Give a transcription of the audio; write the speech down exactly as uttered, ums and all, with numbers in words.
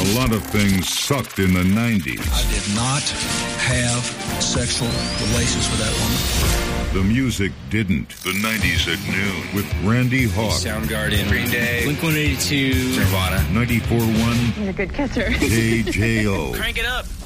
A lot of things sucked in the nineties. I did not have sexual relations with that woman. The music didn't. The nineties at noon with Randy Hawk. Soundgarden, Green Day, Blink one eighty-two, Nirvana, ninety-four point one You're a good kisser. K J O. Crank it up.